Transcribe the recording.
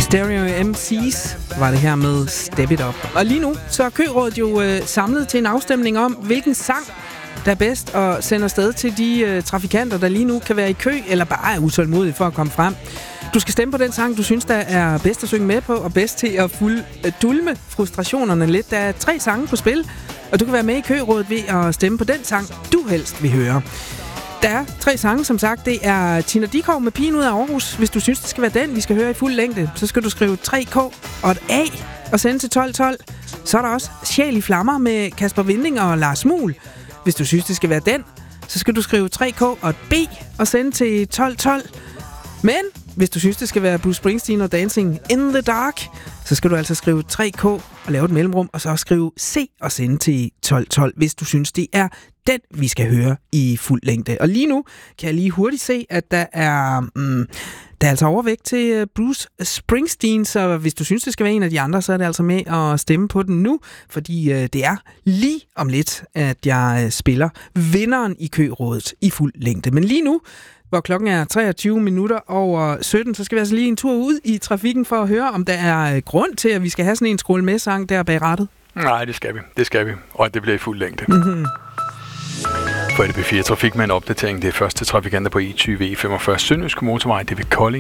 Stereo MC's var det her med Step It Up. Og lige nu så er Kørådet jo samlet til en afstemning om, hvilken sang der er bedst at sende afsted til de trafikanter, der lige nu kan være i kø eller bare er utålmodige for at komme frem. Du skal stemme på den sang, du synes, der er bedst at synge med på, og bedst til at dulme frustrationerne lidt. Der er 3 sange på spil, og du kan være med i Kørådet ved at stemme på den sang, du helst vil høre. Der er 3 sange, som sagt. Det er Tina Dickow med Pigen ud af Aarhus. Hvis du synes, det skal være den, vi skal høre i fuld længde, så skal du skrive 3K og et A og sende til 1212. Så er der også Sjæl i flammer med Kasper Winding og Lars Muhl. Hvis du synes, det skal være den, så skal du skrive 3K og et B og sende til 1212. Men hvis du synes, det skal være Bruce Springsteen og Dancing in the Dark, så skal du altså skrive 3K og lave et mellemrum, og så skrive C og sende til 1212, hvis du synes, det er den, vi skal høre i fuld længde. Og lige nu kan jeg lige hurtigt se, at der er altså overvægt til Bruce Springsteen, så hvis du synes, det skal være en af de andre, så er det altså med at stemme på den nu, fordi det er lige om lidt, at jeg spiller vinderen i Kørådet i fuld længde. Men lige nu, hvor klokken er 23 minutter over 17, så skal vi altså lige en tur ud i trafikken for at høre, om der er grund til, at vi skal have sådan en skrål med sang der bag rattet. Nej, det skal vi. Og det bliver i fuld længde. Mm-hmm. For LB4 Trafik med en opdatering. Det er første trafikanter på E20 E45 Sønderjyske Motorvej. Det er ved Kolding.